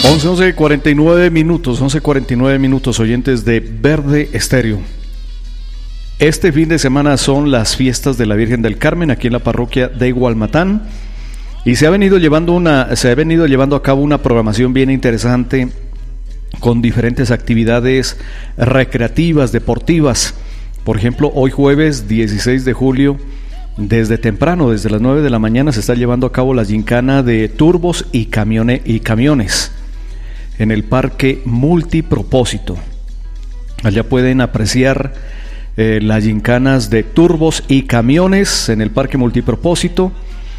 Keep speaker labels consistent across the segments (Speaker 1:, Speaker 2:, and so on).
Speaker 1: 11:49 minutos, oyentes de Verde Estéreo. Este fin de semana son las fiestas de la Virgen del Carmen aquí en la parroquia de Gualmatán y se ha venido llevando a cabo una programación bien interesante con diferentes actividades recreativas, deportivas. Por ejemplo, hoy jueves 16 de julio, desde temprano, desde las 9 de la mañana, se está llevando a cabo la gincana de turbos y camiones en el Parque Multipropósito. Allá pueden apreciar las gincanas de turbos y camiones en el Parque Multipropósito.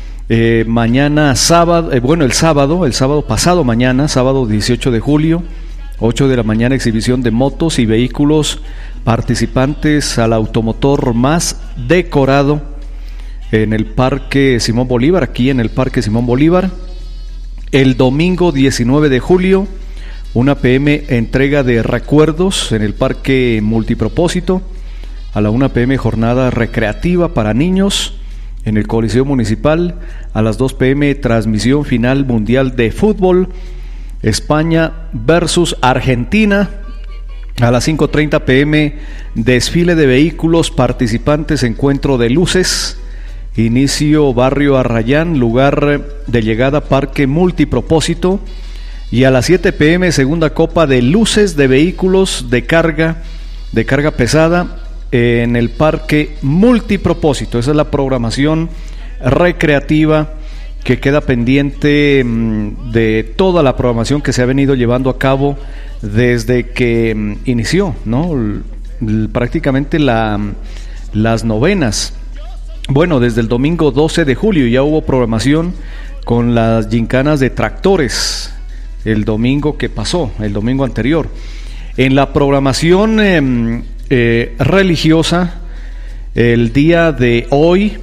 Speaker 1: Mañana sábado, el sábado pasado mañana, sábado 18 de julio, 8 de la mañana, exhibición de motos y vehículos participantes al automotor más decorado en el Parque Simón Bolívar, aquí en el Parque Simón Bolívar. El domingo 19 de julio, 1 p.m. entrega de recuerdos en el Parque Multipropósito. A la 1 p.m. jornada recreativa para niños en el Coliseo Municipal. A las 2 p.m. transmisión final mundial de fútbol, España versus Argentina. A las 5:30 p.m. desfile de vehículos participantes, encuentro de luces. Inicio Barrio Arrayán, lugar de llegada Parque Multipropósito. Y a las 7 p.m. segunda copa de luces de vehículos de carga pesada en el Parque Multipropósito. Esa es la programación recreativa que queda pendiente de toda la programación que se ha venido llevando a cabo desde que inició, ¿no? Prácticamente las novenas. Bueno, desde el domingo 12 de julio ya hubo programación con las gincanas de tractores, el domingo que pasó, el domingo anterior. En la programación religiosa, el día de hoy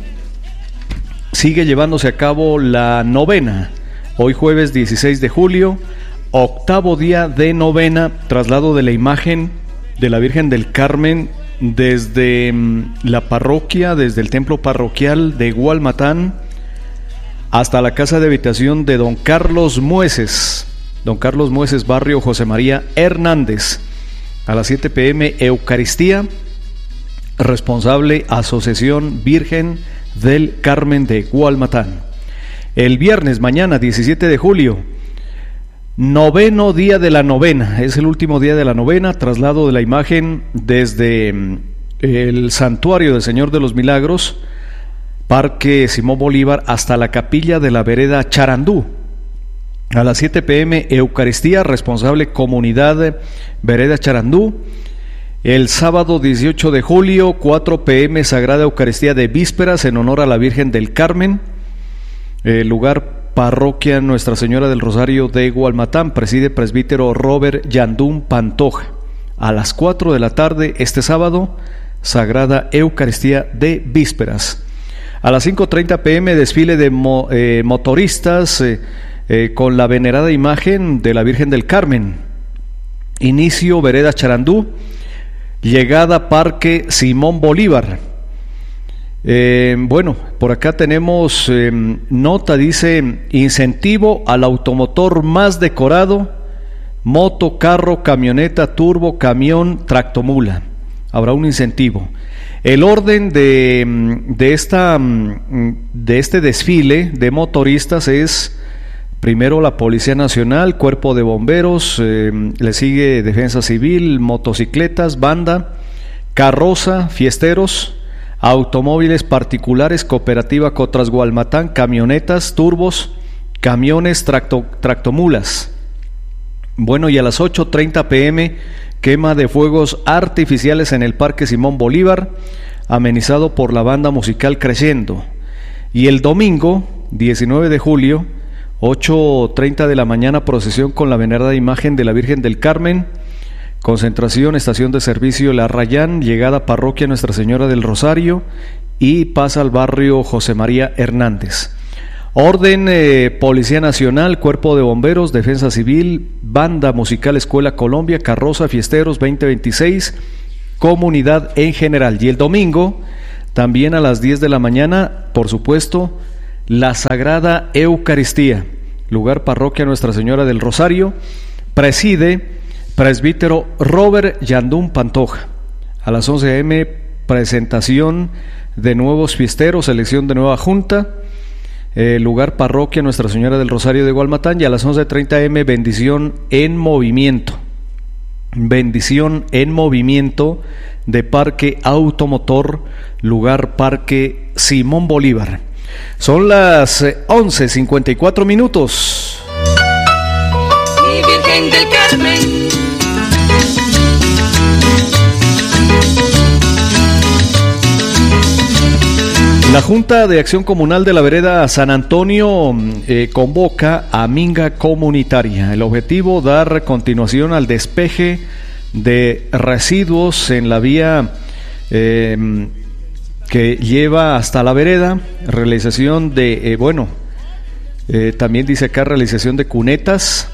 Speaker 1: sigue llevándose a cabo la novena. Hoy jueves 16 de julio, octavo día de novena, traslado de la imagen de la Virgen del Carmen desde la parroquia, desde el templo parroquial de Gualmatán hasta la casa de habitación de Don Carlos Mueces, barrio José María Hernández. A las 7 p.m. Eucaristía, responsable Asociación Virgen del Carmen de Gualmatán. El viernes, mañana 17 de julio, noveno día de la novena, es el último día de la novena, traslado de la imagen desde el Santuario del Señor de los Milagros, Parque Simón Bolívar, hasta la capilla de la vereda Charandú. A las 7 p.m. Eucaristía, responsable Comunidad Vereda Charandú. El sábado 18 de julio, 4 p.m. Sagrada Eucaristía de Vísperas en honor a la Virgen del Carmen. Lugar Parroquia Nuestra Señora del Rosario de Gualmatán, preside presbítero Robert Yandún Pantoja. A las 4 de la tarde este sábado, Sagrada Eucaristía de Vísperas. A las 5:30 p.m. desfile de motoristas con la venerada imagen de la Virgen del Carmen. Inicio Vereda Charandú, llegada Parque Simón Bolívar. Por acá tenemos nota, dice: incentivo al automotor más decorado, moto, carro, camioneta, turbo, camión, tractomula. Habrá un incentivo. El orden de este desfile de motoristas es: primero la Policía Nacional, Cuerpo de Bomberos, le sigue Defensa Civil, motocicletas, banda, carroza, fiesteros, automóviles particulares, Cooperativa Cotras Gualmatán, camionetas, turbos, camiones, tractomulas. Y a las 8:30 p.m. quema de fuegos artificiales en el Parque Simón Bolívar, amenizado por la banda musical Creciendo. Y el domingo 19 de julio, 8:30 de la mañana, procesión con la venerada imagen de la Virgen del Carmen, concentración, estación de servicio La Arrayán, llegada Parroquia Nuestra Señora del Rosario y pasa al barrio José María Hernández. Orden Policía Nacional, Cuerpo de Bomberos, Defensa Civil, Banda Musical Escuela Colombia, carroza, fiesteros 2026, comunidad en general. Y el domingo, también a las 10 de la mañana, por supuesto, la Sagrada Eucaristía lugar parroquia Nuestra Señora del Rosario. Preside presbítero Robert Yandún Pantoja. A las 11 a.m. presentación de nuevos fiesteros, elección de nueva junta. Lugar parroquia Nuestra Señora del Rosario de Gualmatán. Y a las 11:30 a.m. bendición en movimiento. Bendición en movimiento de Parque Automotor, lugar Parque Simón Bolívar. Son las 11:54 minutos.
Speaker 2: Mi Virgen del Carmen.
Speaker 1: La Junta de Acción Comunal de la Vereda San Antonio convoca a minga comunitaria. El objetivo, dar continuación al despeje de residuos en la vía que lleva hasta la vereda, realización de, también dice acá realización de cunetas,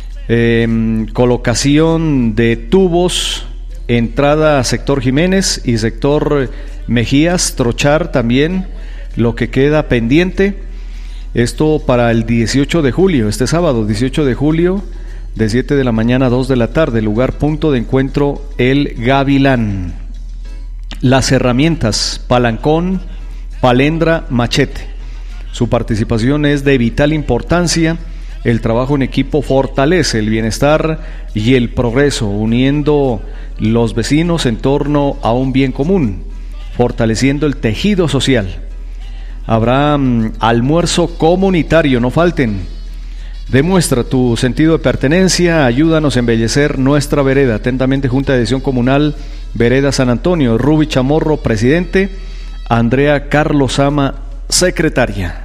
Speaker 1: colocación de tubos, entrada a sector Jiménez y sector Mejías, trochar también lo que queda pendiente. Esto para el 18 de julio, este sábado 18 de julio, de 7 de la mañana a 2 de la tarde, lugar punto de encuentro El Gavilán. Las herramientas, palancón, palendra, machete. Su participación es de vital importancia. El trabajo en equipo fortalece el bienestar y el progreso, uniendo los vecinos en torno a un bien común, fortaleciendo el tejido social. Habrá almuerzo comunitario, no falten. Demuestra tu sentido de pertenencia, ayúdanos a embellecer nuestra vereda. Atentamente, Junta de Acción Comunal Vereda San Antonio. Ruby Chamorro, presidente. Andrea Carlos Ama, secretaria.